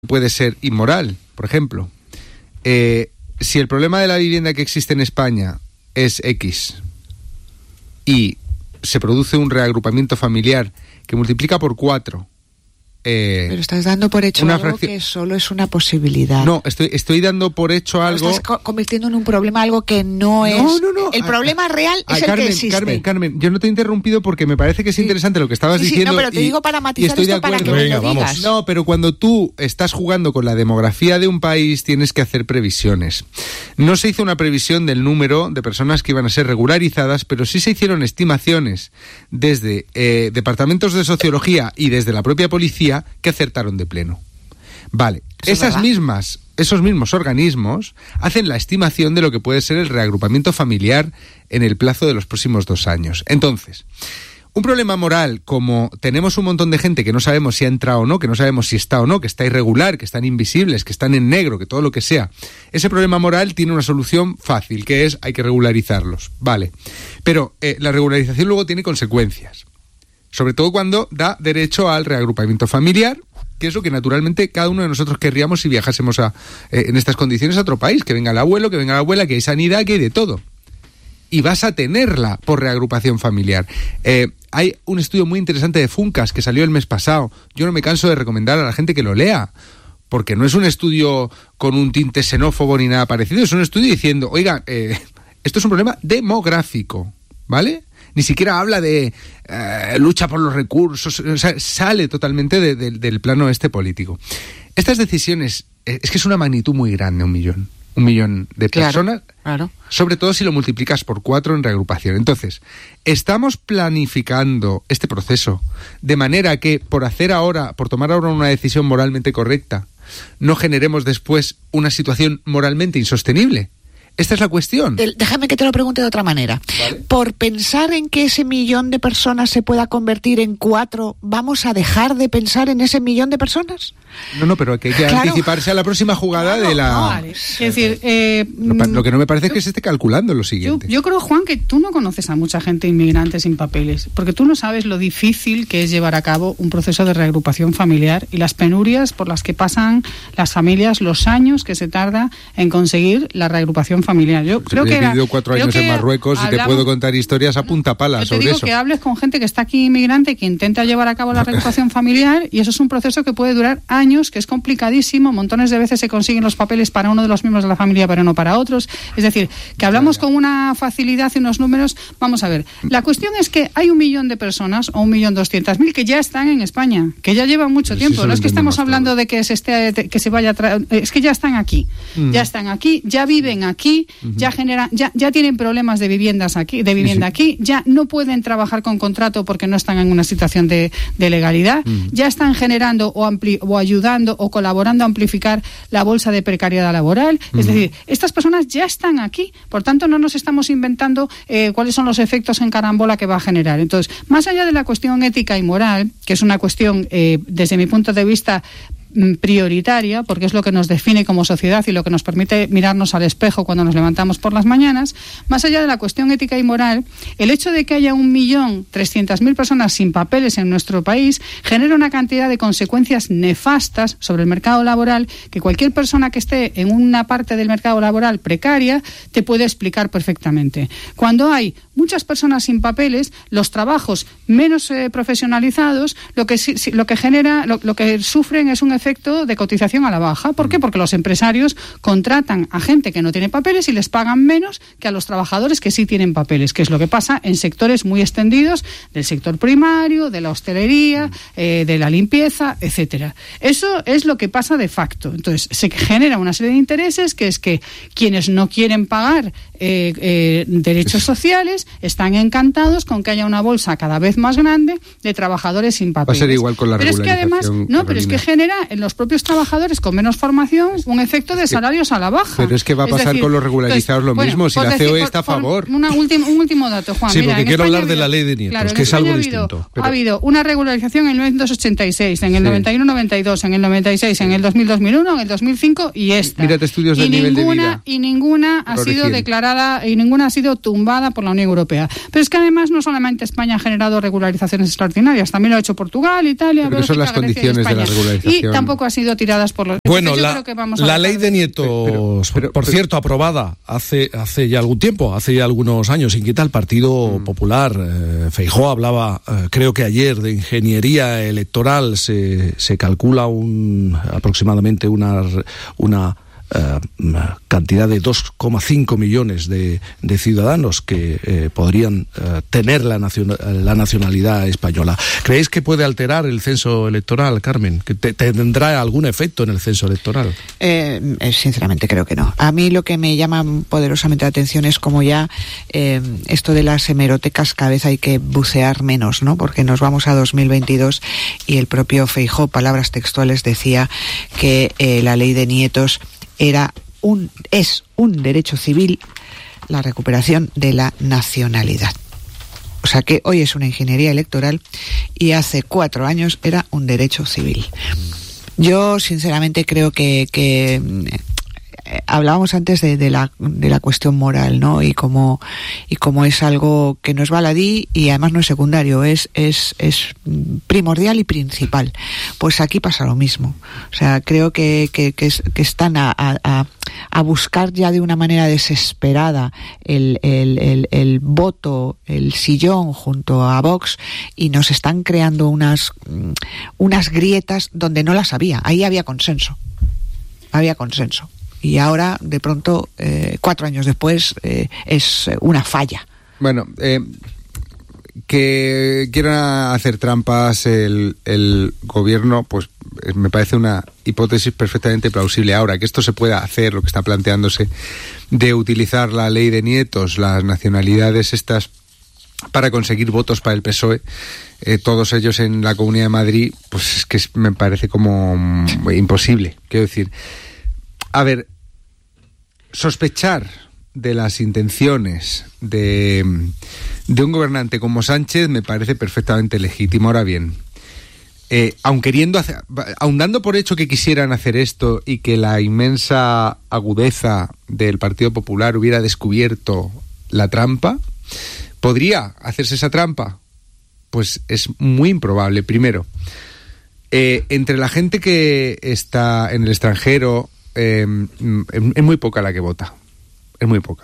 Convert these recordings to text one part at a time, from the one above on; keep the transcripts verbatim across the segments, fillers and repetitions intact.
puede ser inmoral, por ejemplo. Eh, si el problema de la vivienda que existe en España es X y se produce un reagrupamiento familiar que multiplica por cuatro. Eh, Pero estás dando por hecho algo fracción... que solo es una posibilidad. No, estoy, estoy dando por hecho algo... Estás co- convirtiendo en un problema algo que no, no es... No, no, no. El a, problema real a, es a, el Carmen, que existe. Carmen, Carmen, yo no te he interrumpido porque me parece que es sí. interesante lo que estabas sí, sí, diciendo. No, pero te y, digo para matizar estoy esto de acuerdo. para que Venga, me lo vamos. digas. No, pero cuando tú estás jugando con la demografía de un país tienes que hacer previsiones. No se hizo una previsión del número de personas que iban a ser regularizadas, pero sí se hicieron estimaciones desde eh, departamentos de sociología y desde la propia policía que acertaron de pleno. Vale, Eso esas mismas, esos mismos organismos hacen la estimación de lo que puede ser el reagrupamiento familiar en el plazo de los próximos dos años. Entonces, un problema moral como tenemos un montón de gente que no sabemos si ha entrado o no, que no sabemos si está o no, que está irregular, que están invisibles, que están en negro, que todo lo que sea, ese problema moral tiene una solución fácil, que es hay que regularizarlos. Vale, pero eh, la regularización luego tiene consecuencias, sobre todo cuando da derecho al reagrupamiento familiar, que es lo que naturalmente cada uno de nosotros querríamos si viajásemos a, eh, en estas condiciones a otro país, que venga el abuelo, que venga la abuela, que hay sanidad, que hay de todo. Y vas a tenerla por reagrupación familiar. Eh, hay un estudio muy interesante de Funcas que salió el mes pasado. Yo no me canso de recomendar a la gente que lo lea, porque no es un estudio con un tinte xenófobo ni nada parecido, es un estudio diciendo, oiga, eh, esto es un problema demográfico, ¿vale? Ni siquiera habla de eh, lucha por los recursos, o sea, sale totalmente de, de, del plano este político. Estas decisiones, eh, es que es una magnitud muy grande, un millón, un millón de personas, claro, claro. Sobre todo si lo multiplicas por cuatro en reagrupación. Entonces, estamos planificando este proceso de manera que por hacer ahora, por tomar ahora una decisión moralmente correcta, no generemos después una situación moralmente insostenible. Esta es la cuestión. Déjame que te lo pregunte de otra manera. ¿Vale? Por pensar en que ese millón de personas se pueda convertir en cuatro, ¿vamos a dejar de pensar en ese millón de personas? No, no, pero que hay que claro. anticiparse a la próxima jugada claro, de la... No, vale. Es decir, eh, lo, lo que no me parece es que se esté calculando lo siguiente. Yo, yo creo, Juan, que tú no conoces a mucha gente inmigrante sin papeles, porque tú no sabes lo difícil que es llevar a cabo un proceso de reagrupación familiar y las penurias por las que pasan las familias, los años que se tarda en conseguir la reagrupación familiar. Yo creo He que vivido cuatro años en Marruecos y te puedo contar historias a punta pala yo sobre te digo eso. Que hables con gente que está aquí inmigrante, que intenta llevar a cabo la reagrupación familiar, y eso es un proceso que puede durar años, que es complicadísimo. Montones de veces se consiguen los papeles para uno de los miembros de la familia, pero no para otros. Es decir, que hablamos con una facilidad y unos números. Vamos a ver, la cuestión es que hay un millón de personas, o un millón doscientas mil, que ya están en España, que ya llevan mucho Sí, tiempo. sí, No es que estamos todo. hablando de que se esté, que se vaya a tra- es que ya están aquí, mm. ya están aquí, ya viven aquí, uh-huh. ya generan, ya, ya tienen problemas de viviendas aquí, de vivienda sí, sí. aquí, ya no pueden trabajar con contrato porque no están en una situación de, de legalidad, uh-huh. ya están generando o, ampli- o ayudando o colaborando a amplificar la bolsa de precariedad laboral. Uh-huh. Es decir, estas personas ya están aquí, por tanto no nos estamos inventando eh, cuáles son los efectos en carambola que va a generar. Entonces, más allá de la cuestión ética y moral, que es una cuestión eh, desde mi punto de vista prioritaria, porque es lo que nos define como sociedad y lo que nos permite mirarnos al espejo cuando nos levantamos por las mañanas, más allá de la cuestión ética y moral, el hecho de que haya un millón trescientas mil personas sin papeles en nuestro país genera una cantidad de consecuencias nefastas sobre el mercado laboral que cualquier persona que esté en una parte del mercado laboral precaria te puede explicar perfectamente. Cuando hay muchas personas sin papeles, los trabajos menos eh, profesionalizados, lo que lo que genera, lo, lo que sufren es un efecto de cotización a la baja. ¿Por qué? Porque los empresarios contratan a gente que no tiene papeles y les pagan menos que a los trabajadores que sí tienen papeles, que es lo que pasa en sectores muy extendidos del sector primario, de la hostelería, eh, de la limpieza, etcétera. Eso es lo que pasa de facto. Entonces, se genera una serie de intereses, que es que quienes no quieren pagar eh, eh, derechos sociales están encantados con que haya una bolsa cada vez más grande de trabajadores sin papeles. Va a ser igual con la pero regularización. Es que además, no, pero es que genera en los propios trabajadores con menos formación un efecto de salarios a la baja. Pero es que va a pasar decir, con los regularizados lo bueno, mismo, si la decir, C O E por, está a favor. Una última, un último dato, Juan. Sí, Mira, porque quiero España hablar habido, de la ley de nietos, claro, que es algo ha habido, distinto. Pero... Ha habido una regularización en mil novecientos ochenta y seis, en el sí. noventa y uno noventa y dos, en el noventa y seis, en el dos mil dos mil uno, en el dos mil cinco y esta. Mírate estudios y del nivel ninguna, de vida. Y ninguna ha sido declarada, y ninguna ha sido tumbada por la Unión Europea. Pero es que además no solamente España ha generado regularizaciones extraordinarias, también lo ha hecho Portugal, Italia, pero Bélgica, son las Grecia condiciones y España. de la regularización. Y tampoco ha sido tiradas por los... Bueno, yo la, creo que vamos a la ley de... de nietos, pero, pero, por pero, cierto, aprobada hace hace ya algún tiempo, hace ya algunos años, inquieta al Partido mm. Popular. Eh, Feijóo hablaba, eh, creo que ayer, de ingeniería electoral. Se, se calcula un aproximadamente una... una Uh, cantidad de dos coma cinco millones de, de ciudadanos que eh, podrían uh, tener la, nacion- la nacionalidad española. ¿Creéis que puede alterar el censo electoral, Carmen? ¿Que te- tendrá algún efecto en el censo electoral? Eh, sinceramente creo que no. A mí lo que me llama poderosamente la atención es como ya eh, esto de las hemerotecas cada vez hay que bucear menos, ¿no? Porque nos vamos a dos mil veintidós y el propio Feijóo, palabras textuales, decía que eh, la ley de nietos era un es un derecho civil la recuperación de la nacionalidad. O sea que hoy es una ingeniería electoral y hace cuatro años era un derecho civil. Yo sinceramente creo que, que eh, hablábamos antes de, de la de la cuestión moral, ¿no? Y como y como es algo que no es baladí y además no es secundario, es es es primordial y principal. Pues aquí pasa lo mismo. O sea, creo que que que, es, que están a, a a buscar ya de una manera desesperada el, el, el, el voto, el sillón junto a Vox, y nos están creando unas unas grietas donde no las había. Ahí había consenso. Había consenso. Y ahora, de pronto, eh, cuatro años después, eh, es una falla. Bueno, eh, que quieran hacer trampas el, el gobierno, pues me parece una hipótesis perfectamente plausible. Ahora, que esto se pueda hacer, lo que está planteándose, de utilizar la ley de nietos, las nacionalidades estas, para conseguir votos para el P S O E, eh, todos ellos en la Comunidad de Madrid, pues es que me parece como mm, imposible. Quiero decir, a ver, sospechar de las intenciones de, de un gobernante como Sánchez me parece perfectamente legítimo. Ahora bien, eh, aun queriendo hacer, aun dando por hecho que quisieran hacer esto y que la inmensa agudeza del Partido Popular hubiera descubierto la trampa, ¿podría hacerse esa trampa? Pues es muy improbable. Primero, eh, entre la gente que está en el extranjero, eh, es muy poca la que vota. Es muy poca.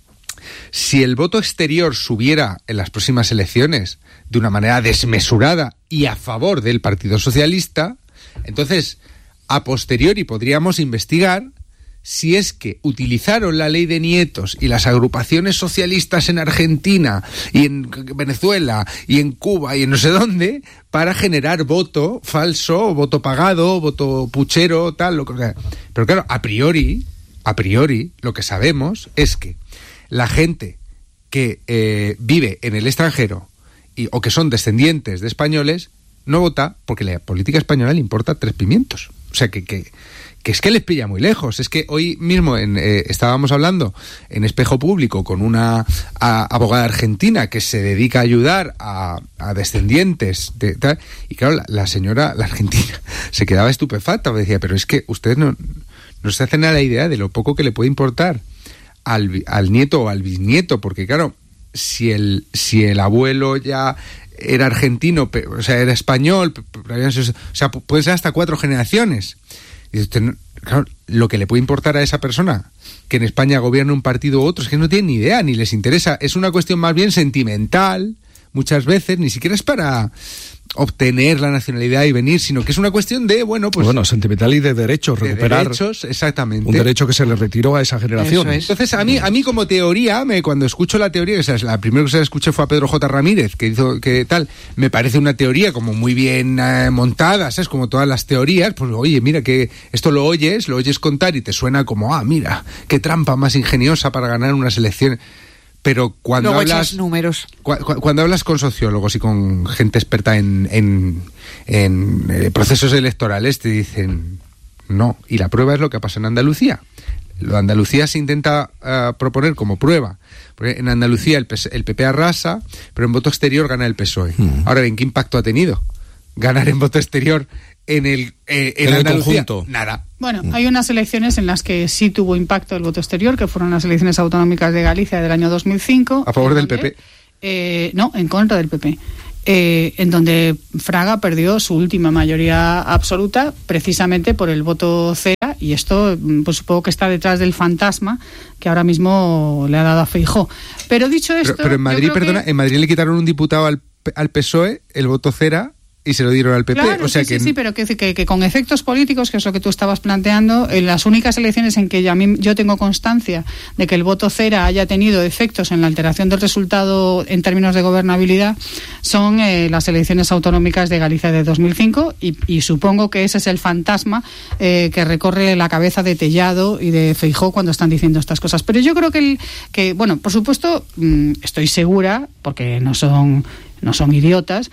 Si el voto exterior subiera en las próximas elecciones de una manera desmesurada y a favor del Partido Socialista, entonces a posteriori podríamos investigar si es que utilizaron la ley de nietos y las agrupaciones socialistas en Argentina y en Venezuela y en Cuba y en no sé dónde para generar voto falso, voto pagado, voto puchero, tal, lo que sea. Pero claro, a priori, a priori, lo que sabemos es que la gente que eh, vive en el extranjero y, o que son descendientes de españoles no vota porque la política española le importa tres pimientos. O sea, que, que, que es que les pilla muy lejos. Es que hoy mismo en, eh, estábamos hablando en Espejo Público con una a, abogada argentina que se dedica a ayudar a, a descendientes de tal, y claro, la, la señora, la argentina, se quedaba estupefacta, me decía, pero es que ustedes no, no se hacen a la idea de lo poco que le puede importar al, al nieto o al bisnieto, porque claro, si el, si el abuelo ya era argentino, o sea, era español, o sea, puede ser hasta cuatro generaciones. Y usted, claro, lo que le puede importar a esa persona que en España gobierne un partido u otro es que no tienen ni idea, ni les interesa. Es una cuestión más bien sentimental, muchas veces, ni siquiera es para obtener la nacionalidad y venir, sino que es una cuestión de, bueno, pues... Bueno, sentimental y de derechos, recuperar... De derechos, exactamente. Un derecho que se le retiró a esa generación. Es. Entonces, a mí, a mí como teoría, me, cuando escucho la teoría, o sea, la primera que se escuché fue a Pedro J. Ramírez, que hizo, que tal, me parece una teoría como muy bien eh, montada, ¿sabes? Como todas las teorías, pues oye, mira, que esto lo oyes, lo oyes contar y te suena como, ah, mira, qué trampa más ingeniosa para ganar unas elecciones. Pero cuando Luego hablas echas números. Cu- cu- cuando hablas con sociólogos y con gente experta en, en, en eh, procesos electorales, te dicen no. Y la prueba es lo que pasa en Andalucía. Lo de Andalucía se intenta uh, proponer como prueba. Porque en Andalucía el, P S, el P P arrasa, pero en voto exterior gana el P S O E. Mm. Ahora bien, ¿qué impacto ha tenido ganar en voto exterior en el, eh, en en el Andalucía? conjunto? Nada. Bueno, hay unas elecciones en las que sí tuvo impacto el voto exterior, que fueron las elecciones autonómicas de Galicia del año dos mil cinco. A favor del donde, P P. Eh, no, en contra del P P. eh, en donde Fraga perdió su última mayoría absoluta precisamente por el voto cera, y esto pues supongo que está detrás del fantasma que ahora mismo le ha dado a Feijóo. Pero dicho esto... Pero, pero en Madrid, perdona, que... en Madrid le quitaron un diputado al, al P S O E, el voto cera, y se lo dieron al P P. Claro, o sea sí, que... sí, sí, pero que, que, que con efectos políticos, que es lo que tú estabas planteando, en las únicas elecciones en que yo, a mí, yo tengo constancia de que el voto cera haya tenido efectos en la alteración del resultado en términos de gobernabilidad son eh, las elecciones autonómicas de Galicia de dos mil cinco, y, y supongo que ese es el fantasma eh, que recorre la cabeza de Tellado y de Feijóo cuando están diciendo estas cosas. Pero yo creo que, el, que bueno, por supuesto, mmm, estoy segura, porque no son... no son idiotas,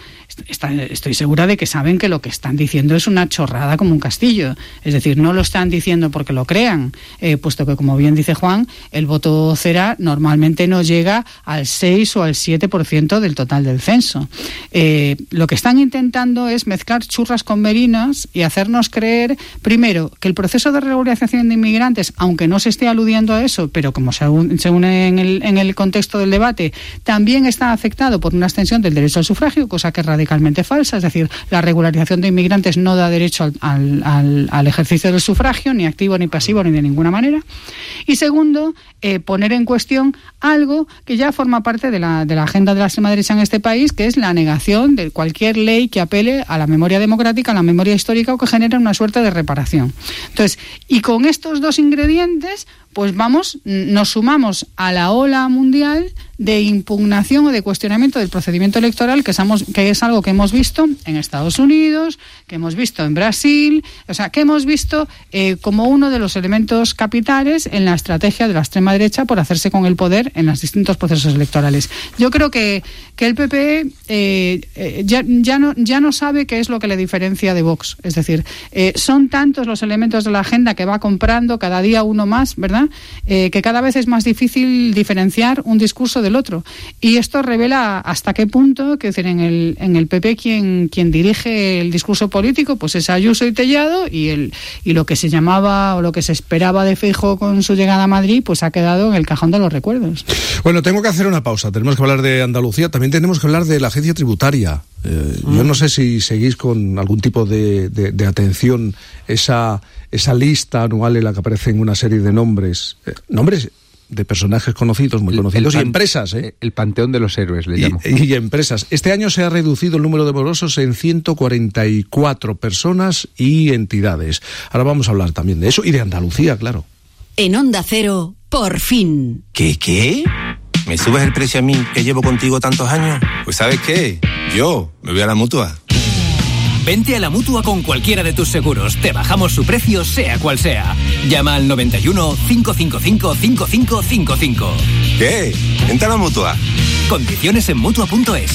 estoy segura de que saben que lo que están diciendo es una chorrada como un castillo. Es decir, no lo están diciendo porque lo crean, eh, puesto que, como bien dice Juan, el voto cera normalmente no llega al seis o al siete por ciento del total del censo. Eh, lo que están intentando es mezclar churras con merinas y hacernos creer, primero, que el proceso de regularización de inmigrantes, aunque no se esté aludiendo a eso, pero como se une en el, en el contexto del debate, también está afectado por una extensión del derecho al sufragio, cosa que es radicalmente falsa. Es decir, la regularización de inmigrantes no da derecho al, al, al, al ejercicio del sufragio, ni activo ni pasivo, ni de ninguna manera. Y segundo, eh, poner en cuestión algo que ya forma parte de la, de la agenda de la extrema derecha en este país, que es la negación de cualquier ley que apele a la memoria democrática, a la memoria histórica, o que genere una suerte de reparación. Entonces, y con estos dos ingredientes, pues vamos, nos sumamos a la ola mundial de impugnación o de cuestionamiento del procedimiento electoral, que es, que es algo que hemos visto en Estados Unidos, que hemos visto en Brasil, o sea, que hemos visto eh, como uno de los elementos capitales en la estrategia de la extrema derecha por hacerse con el poder en los distintos procesos electorales. Yo creo que, que el P P eh, eh, ya, ya, no, ya no sabe qué es lo que le diferencia de Vox. Es decir, eh, son tantos los elementos de la agenda que va comprando cada día uno más, ¿verdad?, Eh, que cada vez es más difícil diferenciar un discurso del otro. Y esto revela hasta qué punto, que decir, en el, en el P P quien, quien dirige el discurso político pues es Ayuso y Tellado, y, el, y lo que se llamaba o lo que se esperaba de Feijóo con su llegada a Madrid pues ha quedado en el cajón de los recuerdos. Bueno, tengo que hacer una pausa. Tenemos que hablar de Andalucía, también tenemos que hablar de la agencia tributaria. Eh, mm. Yo no sé si seguís con algún tipo de, de, de atención esa, esa lista anual en la que aparecen una serie de nombres, eh, nombres de personajes conocidos, muy conocidos, el, el pan, y empresas. ¿eh? El panteón de los héroes, le llamo. Y, y empresas. Este año se ha reducido el número de morosos en ciento cuarenta y cuatro personas y entidades. Ahora vamos a hablar también de eso y de Andalucía, claro. En Onda Cero, por fin. ¿Qué, qué? ¿Me subes el precio a mí, que llevo contigo tantos años? Pues ¿sabes qué? Yo me voy a la Mutua. Vente a la Mutua con cualquiera de tus seguros. Te bajamos su precio, sea cual sea. Llama al noventa y uno, cinco cinco cinco, cinco cinco cinco cinco. ¿Qué? Vente a la Mutua. Condiciones en Mutua punto es.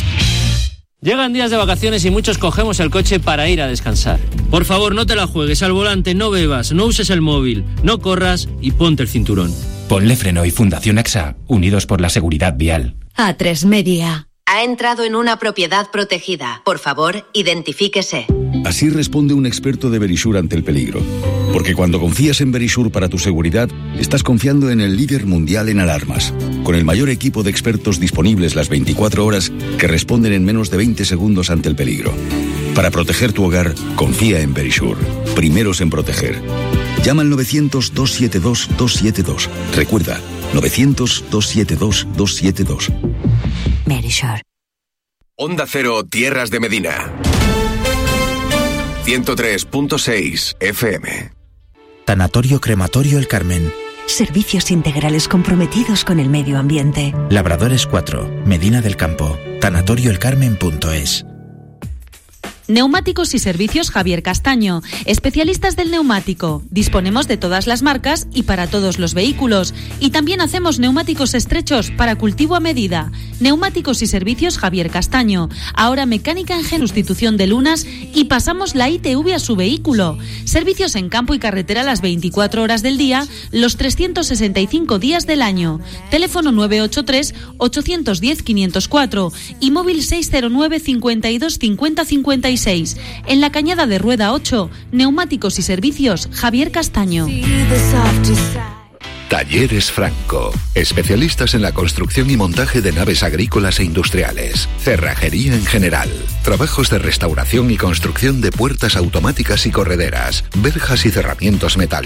Llegan días de vacaciones y muchos cogemos el coche para ir a descansar. Por favor, no te la juegues al volante, no bebas, no uses el móvil, no corras y ponte el cinturón. Ponle Freno y Fundación AXA, unidos por la seguridad vial. A tres Media. Ha entrado en una propiedad protegida. Por favor, identifíquese. Así responde un experto de Verisur ante el peligro. Porque cuando confías en Verisur para tu seguridad, estás confiando en el líder mundial en alarmas, con el mayor equipo de expertos disponibles las veinticuatro horas que responden en menos de veinte segundos ante el peligro. Para proteger tu hogar, confía en Verisur. Primeros en proteger. Llama al novecientos, dos siete dos, dos siete dos. Recuerda, novecientos, dos siete dos, dos siete dos. Verisur. Onda Cero, Tierras de Medina. ciento tres punto seis F M. Tanatorio Crematorio El Carmen. Servicios integrales comprometidos con el medio ambiente. Labradores cuatro, Medina del Campo. Tanatorio El Carmen punto es. Neumáticos y servicios Javier Castaño, especialistas del neumático. Disponemos de todas las marcas y para todos los vehículos. Y también hacemos neumáticos estrechos para cultivo a medida. Neumáticos y servicios Javier Castaño. Ahora mecánica en sustitución de lunas y pasamos la I T V a su vehículo. Servicios en campo y carretera las veinticuatro horas del día, los trescientos sesenta y cinco días del año. Teléfono nueve ocho tres, ocho uno cero, cinco cero cuatro y móvil seis cero nueve, cincuenta y dos, cincuenta, cincuenta y seis. En la Cañada de Rueda ocho, neumáticos y servicios Javier Castaño. Talleres Franco. Especialistas en la construcción y montaje de naves agrícolas e industriales. Cerrajería en general. Trabajos de restauración y construcción de puertas automáticas y correderas. Verjas y cerramientos metálicos.